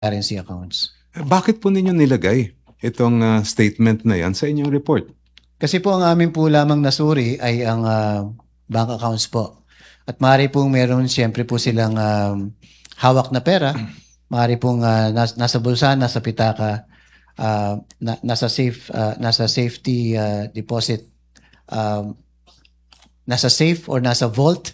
currency accounts. Bakit po ninyo nilagay itong statement na yan sa inyong report? Kasi po ang amin po lamang nasuri ay ang bank accounts po. At maaari pong meron siyempre po silang hawak na pera. Maaari pong nasa bulsa, nasa pitaka, nasa safety deposit, nasa safe or nasa vault.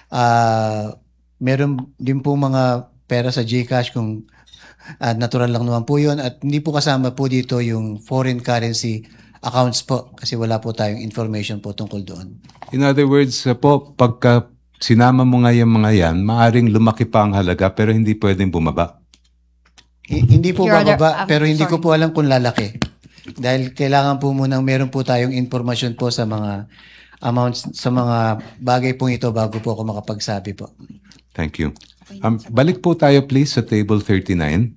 Meron din po mga pera sa GCash kung natural lang naman po yun. At hindi po kasama po dito yung foreign currency accounts po kasi wala po tayong information po tungkol doon. In other words, po, pagka sinama mo nga yung mga yan, maaring lumaki pa ang halaga pero hindi pwedeng bumaba. Hindi po Your Honor, bababa pero hindi ko sorry. po alam kung lalaki. Dahil kailangan po munang meron po tayong informasyon po sa mga amounts, sa mga bagay pong ito bago po ako makapagsabi po. Thank you. Balik po tayo please sa table 39.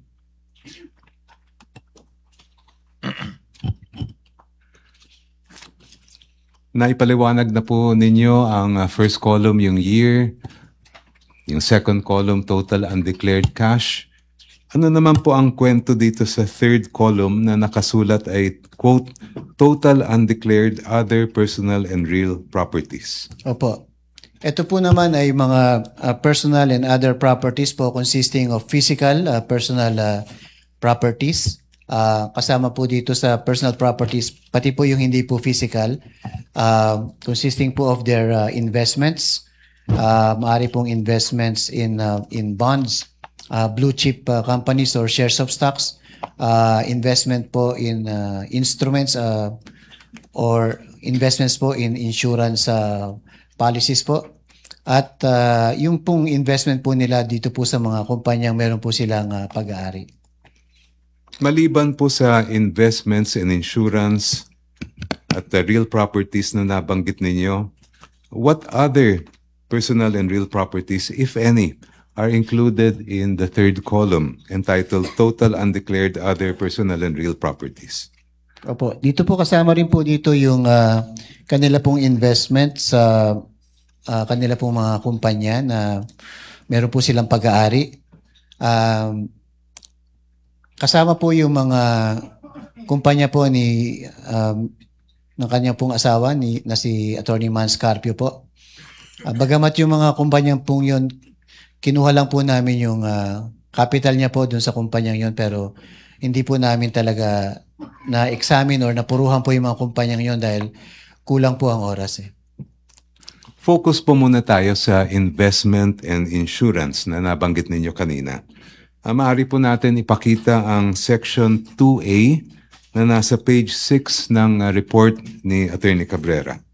Naipaliwanag na po ninyo ang first column yung year, yung second column total undeclared cash. Ano naman po ang kwento dito sa third column na nakasulat ay quote, total undeclared other personal and real properties? Opo. Ito po naman ay mga personal and other properties po consisting of physical, personal properties. Kasama po dito sa personal properties, pati po yung hindi po physical, consisting po of their investments. Maaari pong investments in bonds, blue chip companies or shares of stocks, investment po in instruments or investments po in insurance policies po. At yung pong investment po nila dito po sa mga kumpanyang meron po silang pag-aari. Maliban po sa investments and insurance at the real properties na nabanggit ninyo, what other personal and real properties, if any, are included in the third column entitled Total Undeclared Other Personal and Real Properties? Opo, dito po kasama rin po dito yung kanila pong investment sa kanila pong mga kumpanya na meron po silang pag-aari. Kasama po yung mga kumpanya po ng kanyang pong asawa na si Attorney Man Scarpio po. Bagamat yung mga kumpanyang pong yun, kinuha lang po namin yung capital niya po dun sa kumpanyang yun pero hindi po namin talaga na-examine or napuruhan po yung mga kumpanyang yun dahil kulang po ang oras eh. Focus po muna tayo sa investment and insurance na nabanggit ninyo kanina. Maaari po natin ipakita ang section 2A na nasa page 6 ng report ni Attorney Cabrera.